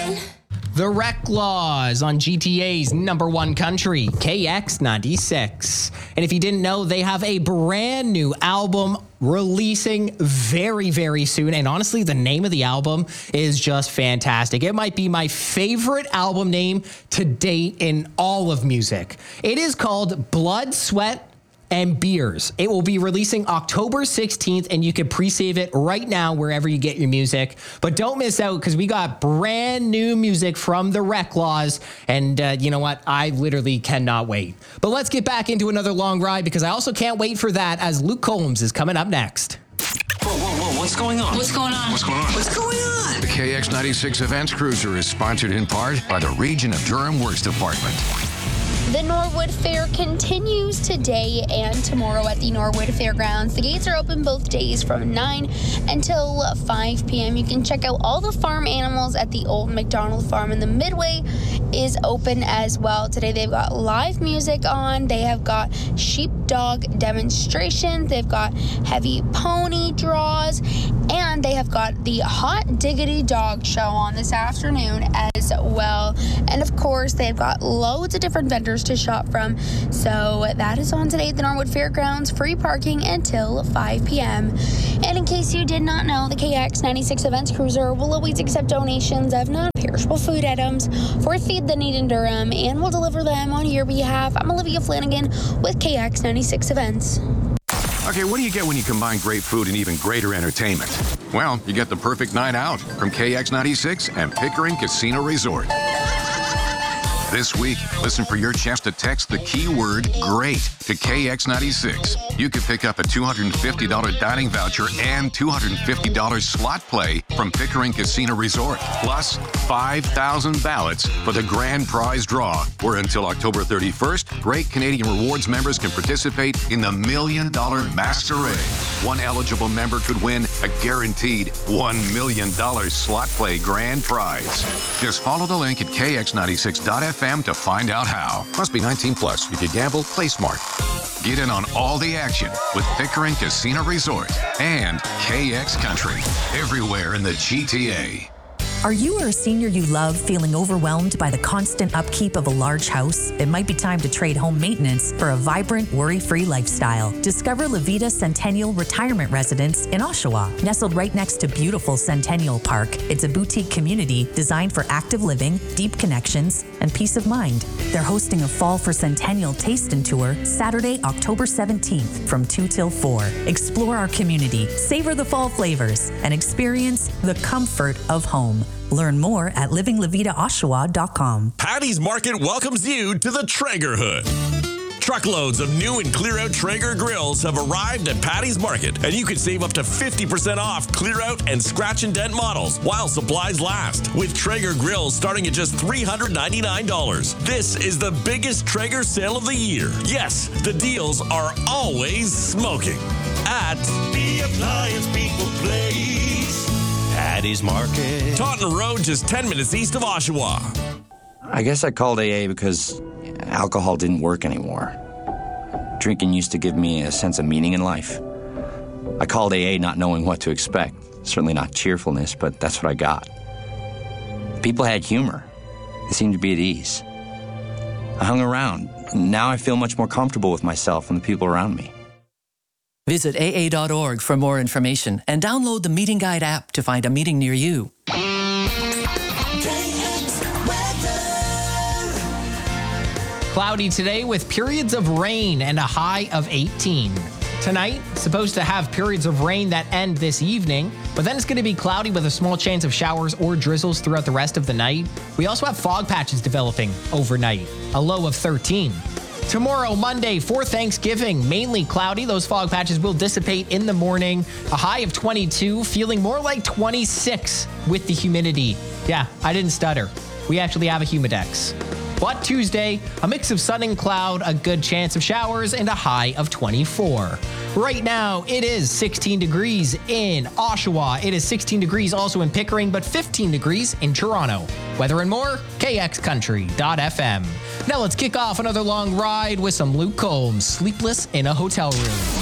The Reclaws on GTA's number one country, KX96. And if you didn't know, they have a brand new album releasing very, very soon. And honestly, the name of the album is just fantastic. It might be my favorite album name to date in all of music. It is called Blood, Sweat, and Beers. It will be releasing October 16th, and you can pre-save it right now wherever you get your music. But don't miss out, because we got brand new music from the Reclaws, and you know what? I literally cannot wait. But let's get back into another long ride, because I also can't wait for that, as Luke Combs is coming up next. Whoa, what's going on? What's going on? What's going on? What's going on? The KX96 Events Cruiser is sponsored in part by the Region of Durham Works Department. The Norwood Fair continues today and tomorrow at the Norwood Fairgrounds. The gates are open both days from 9 until 5 p.m. You can check out all the farm animals at the Old McDonald Farm, and the Midway is open as well. Today they've got live music on. They have got sheepdog demonstrations. They've got heavy pony draws, and they have got the Hot Diggity Dog Show on this afternoon as well. And of course, they've got loads of different vendors to shop from. So that is on today at the Norwood Fairgrounds. Free parking until 5 p.m. And in case you did not know, the KX96 Events Cruiser will always accept donations of non-perishable food items for Feed the Need in Durham, and will deliver them on your behalf. I'm Olivia Flanagan with KX96 Events. Okay, what do you get when you combine great food and even greater entertainment? Well, you get the perfect night out from KX96 and Pickering Casino Resort. This week, listen for your chance to text the keyword GREAT to KX96. You could pick up a $250 dining voucher and $250 slot play from Pickering Casino Resort, plus 5,000 ballots for the grand prize draw, where until October 31st, Great Canadian Rewards members can participate in the $1 Million Masquerade. One eligible member could win a guaranteed $1 million slot play grand prize. Just follow the link at kx96.fm to find out how. Must be 19 plus. If you gamble, play smart. Get in on all the action with Pickering Casino Resort and KX Country. Everywhere in the GTA. Are you or a senior you love feeling overwhelmed by the constant upkeep of a large house? It might be time to trade home maintenance for a vibrant, worry-free lifestyle. Discover La Vida Centennial Retirement Residence in Oshawa. Nestled right next to beautiful Centennial Park, it's a boutique community designed for active living, deep connections, and peace of mind. They're hosting a Fall for Centennial Taste and Tour Saturday, October 17th from 2 till 4. Explore our community, savor the fall flavors, and experience the comfort of home. Learn more at livinglavitaoshawa.com. Patty's Market welcomes you to the Traeger Hood. Truckloads of new and clear-out Traeger grills have arrived at Patty's Market, and you can save up to 50% off clear-out and scratch and dent models while supplies last, with Traeger grills starting at just $399. This is the biggest Traeger sale of the year. Yes, the deals are always smoking at the Appliance People Place. Patty's Market. Taunton Road, just 10 minutes east of Oshawa. I guess I called AA because alcohol didn't work anymore. Drinking used to give me a sense of meaning in life. I called AA not knowing what to expect. Certainly not cheerfulness, but that's what I got. People had humor. They seemed to be at ease. I hung around. Now I feel much more comfortable with myself and the people around me. Visit AA.org for more information and download the Meeting Guide app to find a meeting near you. Cloudy today with periods of rain and a high of 18. Tonight, supposed to have periods of rain that end this evening, but then it's going to be cloudy with a small chance of showers or drizzles throughout the rest of the night. We also have fog patches developing overnight, a low of 13. Tomorrow, Monday, for Thanksgiving, mainly cloudy. Those fog patches will dissipate in the morning. A high of 22, feeling more like 26 with the humidity. Yeah, I didn't stutter. We actually have a humidex. But Tuesday, a mix of sun and cloud, a good chance of showers, and a high of 24. Right now, it is 16 degrees in Oshawa. It is 16 degrees also in Pickering, but 15 degrees in Toronto. Weather and more, kxcountry.fm. Now let's kick off another long ride with some Luke Combs, Sleepless in a Hotel Room.